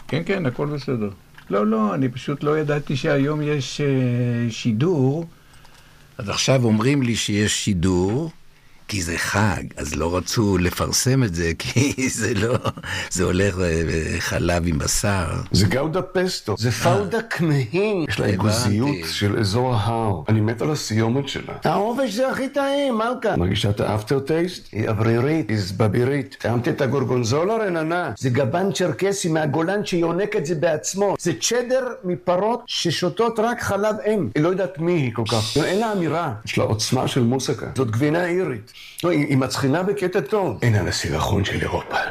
כן, כן, הכל בסדר. לא, אני פשוט לא ידעתי שהיום יש שידור. אז עכשיו אומרים לי שיש שידור, כי זה חג, אז לא רצו לפרסם את זה, כי זה לא, זה הולך חלב עם בשר. זה גאודה פסטו, זה פאודה כמהין. יש לה אגוזיות של אזור ההר. אני מת על הסיומת שלה. העובש זה הכי טעים, מלכה. מרגישה את האפטר טייסט? היא אוורירית, היא זבבירית. טעמת את הגורגונזולה רננה? זה גבן צ'רקסי מהגולן שיונק את זה בעצמו. זה צ'דר מפרות ששותות רק חלב אם. היא לא יודעת מי היא כל כך. אין לה אמירה. יש לה עוצמה של מוסקה. זאת גבינה אירית. היא מצחינה בקטע טוב. אין על הסירחון של אירופה.